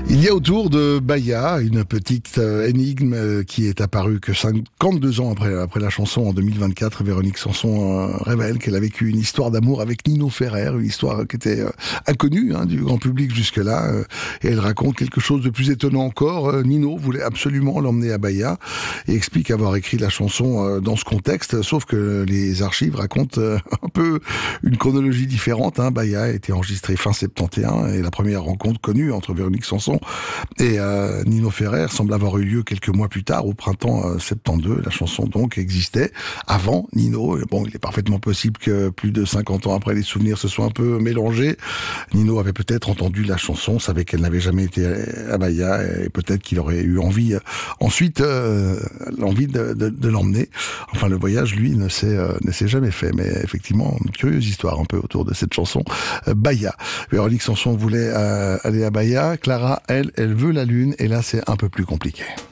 Il y a autour de Baya une petite énigme qui est apparue que 52 ans après la chanson en 2024. Véronique Sanson révèle qu'elle a vécu une histoire d'amour avec Nino Ferrer, une histoire qui était inconnue du grand public jusque-là. Et elle raconte quelque chose de plus étonnant encore. Nino voulait absolument l'emmener à Baya et explique avoir écrit la chanson dans ce contexte, sauf que les archives racontent un peu une chronologie différente. Baya a été enregistré fin 71 et la première rencontre connue entre Véronique Sanson et Nino Ferrer semble avoir eu lieu quelques mois plus tard, au printemps 72. La chanson donc existait avant Nino. Bon, il est parfaitement possible que plus de 50 ans après, les souvenirs se soient un peu mélangés. Nino avait peut-être entendu la chanson, savait qu'elle n'avait jamais été à Baya et peut-être qu'il aurait eu envie ensuite l'envie de l'emmener. Enfin, le voyage, lui, ne s'est jamais fait. Mais effectivement, une curieuse histoire un peu autour de cette chanson Baya. Véronique Sanson voulait aller à Baya. Clara, elle veut la lune, et là c'est un peu plus compliqué.